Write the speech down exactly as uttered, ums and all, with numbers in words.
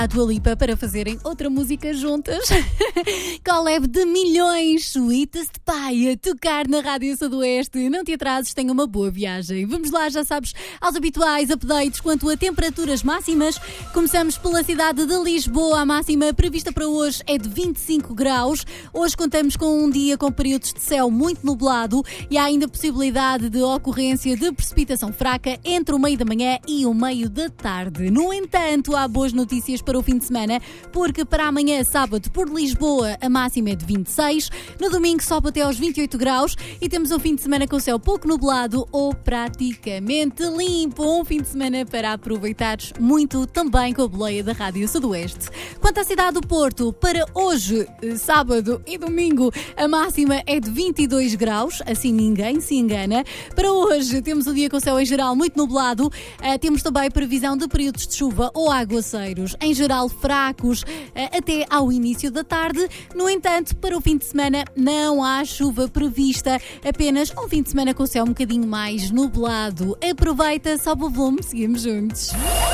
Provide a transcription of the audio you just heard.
A Dua Lipa para fazerem outra música juntas. Collab de milhões, Sweetest Pie a tocar na Rádio Sudoeste. Não te atrases, tenha uma boa viagem. Vamos lá, já sabes, aos habituais updates quanto a temperaturas máximas. Começamos pela cidade de Lisboa. A máxima prevista para hoje é de vinte e cinco graus. Hoje contamos com um dia com períodos de céu muito nublado e há ainda possibilidade de ocorrência de precipitação fraca entre o meio da manhã e o meio da tarde. No entanto, há boas notícias para o fim de semana, porque para amanhã, sábado, por Lisboa, a máxima é de vinte e seis, no domingo sobe até aos vinte e oito graus e temos um fim de semana com céu pouco nublado ou praticamente limpo. Um fim de semana para aproveitares muito também com a boleia da Rádio Sudoeste. Quanto à cidade do Porto, para hoje, sábado e domingo, a máxima é de vinte e dois graus, assim ninguém se engana. Para hoje, temos o dia com céu em geral muito nublado, uh, temos também previsão de períodos de chuva ou aguaceiros, em geral fracos, até ao início da tarde. No entanto, para o fim de semana não há chuva prevista, apenas um fim de semana com o céu um bocadinho mais nublado. Aproveita, sobe o volume, seguimos juntos.